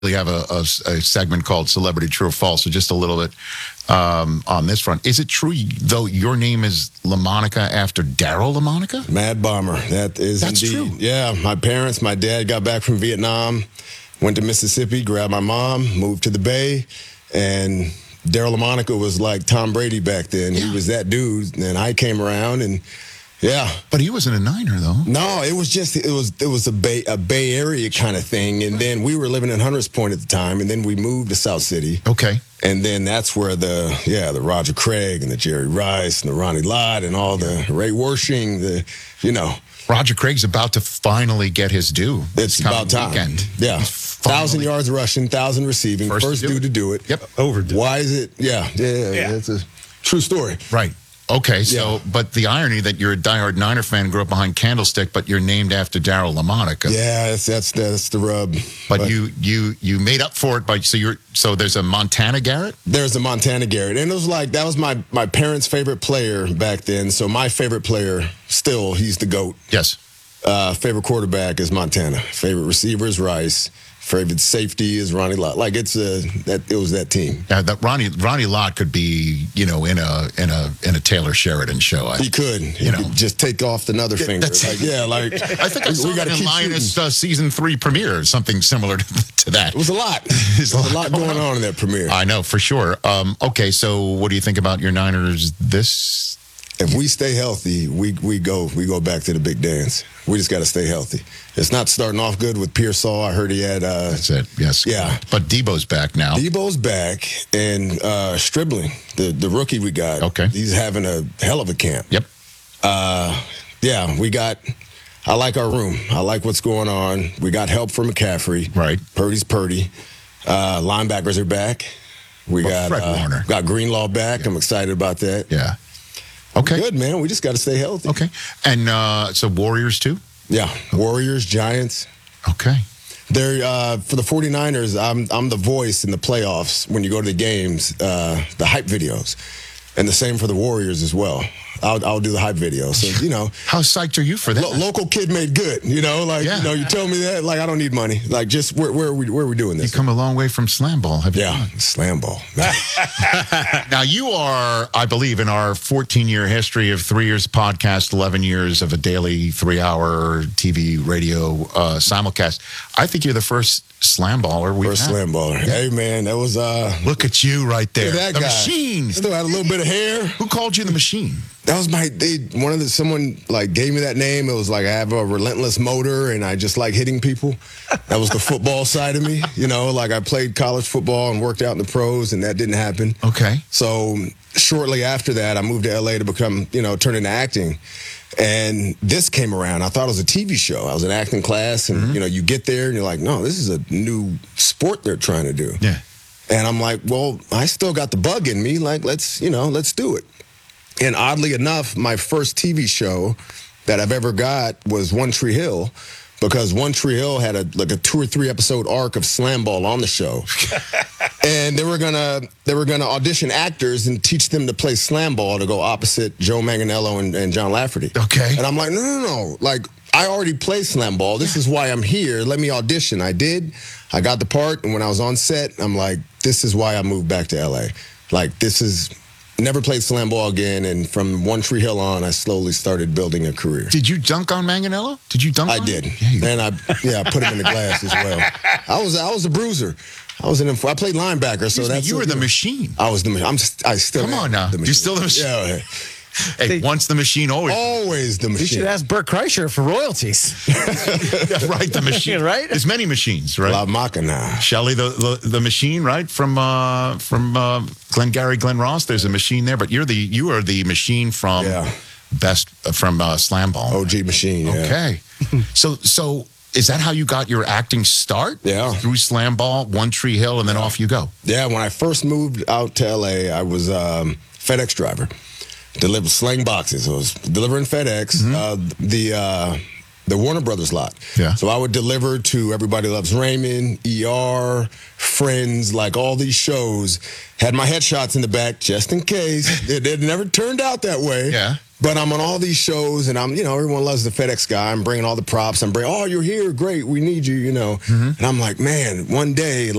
We have a segment called Celebrity True or False, so just a little bit on this front. Is it true, though, your name is LaMonica after Daryle Lamonica? Mad Bomber. That's indeed true. Yeah, my dad got back from Vietnam, went to Mississippi, grabbed my mom, moved to the Bay, and Daryle Lamonica was like Tom Brady back then. Yeah. He was that dude, and I came around and. Yeah, but he wasn't a Niner though. No, it was a Bay Area kind of thing, and then we were living in Hunters Point at the time, and then we moved to South City. Okay, and then that's where the Roger Craig and the Jerry Rice and the Ronnie Lott and all the Ray Wersching, Roger Craig's about to finally get his due. It's about time. Weekend. Yeah, 1,000 yards rushing, 1,000 receiving, first dude to do it. Yep, overdue. Why is it? Yeah, it's a true story. Right. Okay, so, but the irony that you're a diehard Niner fan, grew up behind Candlestick, but you're named after Daryle Lamonica. Yeah, that's the rub. But you made up for it so there's a Montana Garrett? There's a Montana Garrett. And it was like, that was my parents' favorite player back then. So my favorite player, still, he's the GOAT. Yes. Favorite quarterback is Montana. Favorite receiver is Rice. Favorite safety is Ronnie Lott. Like it was that team. Yeah, that Ronnie Lott could be, in a Taylor Sheridan show. He could just take off another finger. I think I saw that in Lioness season 3 premiere, or something similar to that. It was a lot. There's a lot going on in that premiere. I know for sure. Okay, so what do you think about your Niners this? If we stay healthy, we go back to the big dance. We just got to stay healthy. It's not starting off good with Pearsall. I heard he had. That's it. Yes. Yeah. But Debo's back now. Debo's back, and Stribling, the rookie we got. Okay. He's having a hell of a camp. Yep. We got. I like our room. I like what's going on. We got help from McCaffrey. Right. Purdy's Purdy. Linebackers are back. We got Fred Warner. Got Greenlaw back. Yeah. I'm excited about that. Yeah. Okay. Good, man. We just got to stay healthy. Okay. And so Warriors too? Yeah. Warriors, Giants. Okay. They're for the 49ers, I'm the voice in the playoffs when you go to the games, the hype videos. And the same for the Warriors as well. I'll do the hype video. So, How psyched are you for that? Local kid made good, you tell me that, like, I don't need money. Like, just where are we doing this? You come a long way from slam ball, have you? Yeah, slam ball. Now, you are, I believe, in our 14-year history of 3 years podcast, 11 years of a daily 3-hour TV, radio simulcast, I think you're the first slam baller we've had. First slam baller. Yeah. Hey, man, that was... Look at you right there. That the guy. Machine. Still had a little bit of hair. Who called you the Machine? That was someone like gave me that name. It was like I have a relentless motor and I just like hitting people. That was the football side of me. Like I played college football and worked out in the pros, and that didn't happen. Okay. So shortly after that, I moved to LA to become, turn into acting. And this came around. I thought it was a TV show. I was in acting class, and you get there and you're like, no, this is a new sport they're trying to do. Yeah. And I'm like, well, I still got the bug in me. Like, let's do it. And oddly enough, my first TV show that I've ever got was One Tree Hill, because One Tree Hill had a 2 or 3 episode arc of slam ball on the show. And they were gonna audition actors and teach them to play slam ball to go opposite Joe Manganiello and John Lafferty. Okay. And I'm like, no. Like, I already play slam ball. This is why I'm here. Let me audition. I did. I got the part. And when I was on set, I'm like, this is why I moved back to LA. Like, never played slam ball again, and from One Tree Hill on, I slowly started building a career. Did you dunk on Manganiello? Did you dunk on him? I did. And I put him in the glass as well. I was a bruiser. I played linebacker, so that's... You were the Machine. I was the Machine. I still Come on now. The Machine. You're still the Machine? Yeah. Hey, once the Machine, always. Always the Machine. You should ask Bert Kreischer for royalties. Yeah, right, the Machine. Right? There's many machines, right? La Machina. Shelley, the Machine, right? From Glenn Ross, there's a machine there, but you are the Machine from Slam Ball. OG Machine, yeah. Okay. So is that how you got your acting start? Yeah. Through Slam Ball, One Tree Hill, and then off you go? Yeah, when I first moved out to LA, I was FedEx driver. Delivered sling boxes. I was delivering FedEx, the Warner Brothers lot. Yeah. So I would deliver to Everybody Loves Raymond, ER, Friends, like all these shows. Had my headshots in the back just in case. It never turned out that way. Yeah. But I'm on all these shows, and everyone loves the FedEx guy. I'm bringing all the props. Oh, you're here, great, we need you, And I'm like, man, one day,